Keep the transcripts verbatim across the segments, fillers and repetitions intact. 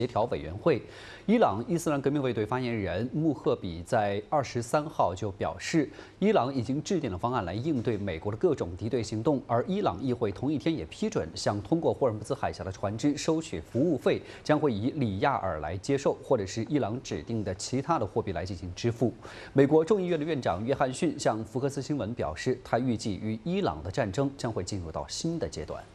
协调委员会。伊朗伊斯兰革命卫队发言人穆赫比在二十三号就表示，伊朗已经制定了方案来应对美国的各种敌对行动，而伊朗议会同一天也批准向通过霍尔木兹海峡的船只收取服务费，将会以里亚尔来接受，或者是伊朗指定的其他的货币来进行支付。美国众议院的院长约翰逊向福克斯新闻表示，他预计与伊朗的战争将会进入到新的阶段。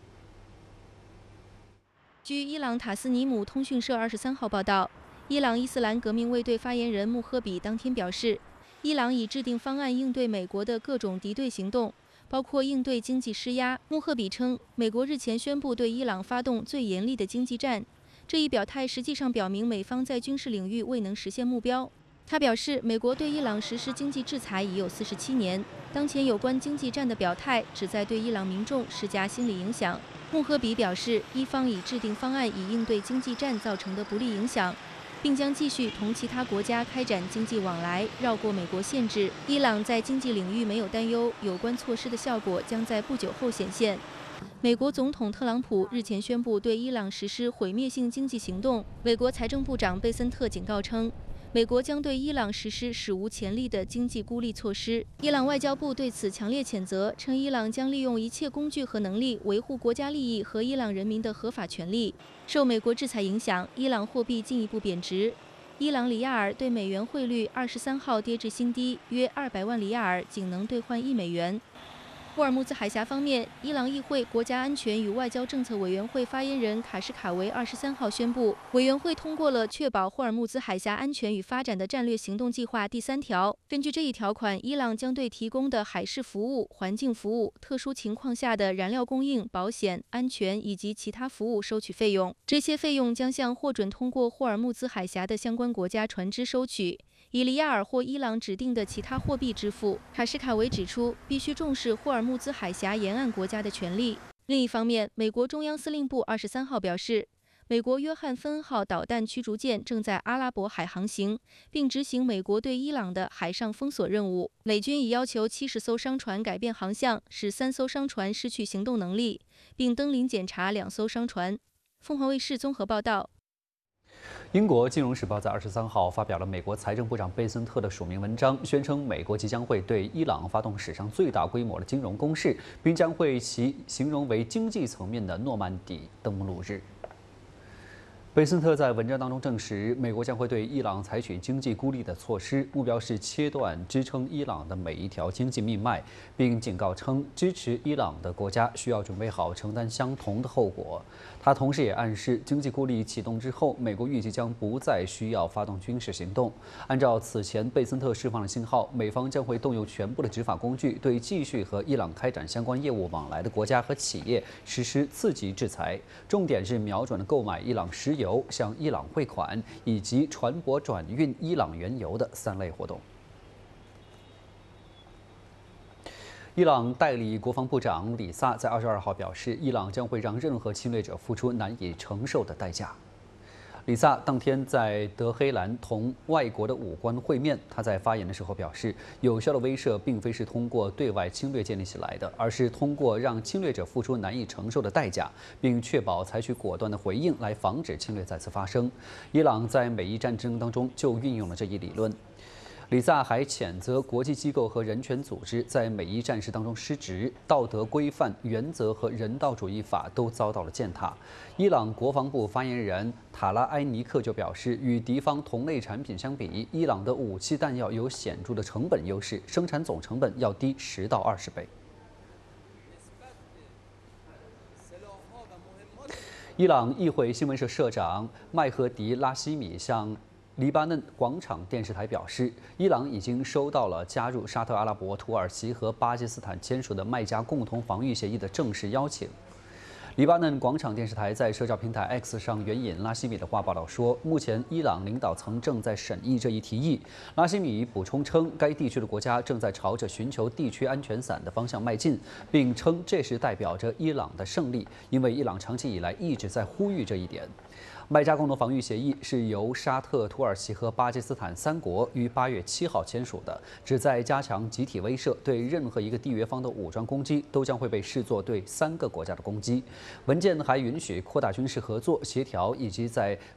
据伊朗塔斯尼姆通讯社二十三号报道，伊朗伊斯兰革命卫队发言人穆赫比当天表示，伊朗已制定方案应对美国的各种敌对行动，包括应对经济施压。穆赫比称，美国日前宣布对伊朗发动最严厉的经济战，这一表态实际上表明美方在军事领域未能实现目标。他表示，美国对伊朗实施经济制裁已有四十七年，当前有关经济战的表态旨在对伊朗民众施加心理影响。穆赫比表示，伊方已制定方案以应对经济战造成的不利影响，并将继续同其他国家开展经济往来，绕过美国限制。伊朗在经济领域没有担忧，有关措施的效果将在不久后显现。美国总统特朗普日前宣布对伊朗实施毁灭性经济行动，美国财政部长贝森特警告称，美国将对伊朗实施史无前例的经济孤立措施。伊朗外交部对此强烈谴责，称伊朗将利用一切工具和能力维护国家利益和伊朗人民的合法权利。受美国制裁影响，伊朗货币进一步贬值，伊朗里亚尔对美元汇率二十三号跌至新低，约二百万里亚尔仅能兑换一美元。霍尔木兹海峡方面，伊朗议会国家安全与外交政策委员会发言人卡什卡维二十三号宣布，委员会通过了确保霍尔木兹海峡安全与发展的战略行动计划第三条。根据这一条款，伊朗将对提供的海事服务、环境服务、特殊情况下的燃料供应、保险、安全以及其他服务收取费用，这些费用将向获准通过霍尔木兹海峡的相关国家船只收取，以里亚尔或伊朗指定的其他货币支付。卡什卡维指出，必须重视霍尔木兹海峡沿岸国家的权利。另一方面，美国中央司令部二十三号表示，美国约翰芬恩号导弹驱逐舰正在阿拉伯海航行，并执行美国对伊朗的海上封锁任务。美军已要求七十艘商船改变航向，使三艘商船失去行动能力，并登临检查两艘商船。凤凰卫视综合报道。 英国《金融时报》在二十三号发表了美国财政部长贝森特的署名文章，宣称美国即将会对伊朗发动史上最大规模的金融攻势，并将会其形容为经济层面的诺曼底登陆日。贝森特在文章当中证实，美国将会对伊朗采取经济孤立的措施，目标是切断支撑伊朗的每一条经济命脉，并警告称，支持伊朗的国家需要准备好承担相同的后果。他同时也暗示，经济孤立启动之后，美国预计将不再需要发动军事行动。按照此前贝森特释放的信号，美方将会动用全部的执法工具，对继续和伊朗开展相关业务往来的国家和企业实施刺激制裁，重点是瞄准了购买伊朗石油、向伊朗汇款以及船舶转运伊朗原油的三类活动。伊朗代理国防部长里萨在二十二号表示，伊朗将会让任何侵略者付出难以承受的代价。里萨当天在德黑兰同外国的武官会面，他在发言的时候表示，有效的威慑并非是通过对外侵略建立起来的，而是通过让侵略者付出难以承受的代价，并确保采取果断的回应来防止侵略再次发生。伊朗在美伊战争当中就运用了这一理论。里萨还谴责国际机构和人权组织在美伊战事当中失职，道德规范、原则和人道主义法都遭到了践踏。伊朗国防部发言人塔拉埃尼克就表示，与敌方同类产品相比，伊朗的武器弹药有显著的成本优势，生产总成本要低十到二十倍。伊朗议会新闻社社长麦赫迪拉希米向黎巴嫩广场电视台表示，伊朗已经收到了加入沙特阿拉伯、土耳其和巴基斯坦签署的麦加共同防御协议的正式邀请。黎巴嫩广场电视台在社交平台 X 上援引拉希米的话报道说，目前伊朗领导层正在审议这一提议。拉希米补充称，该地区的国家正在朝着寻求地区安全伞的方向迈进，并称这是代表着伊朗的胜利，因为伊朗长期以来一直在呼吁这一点。 麦加共同防御协议是由沙特、土耳其和巴基斯坦三国于八月七号签署的，旨在加强集体威慑，对任何一个缔约方的武装攻击都将会被视作对三个国家的攻击。文件还允许扩大军事合作、协调以及在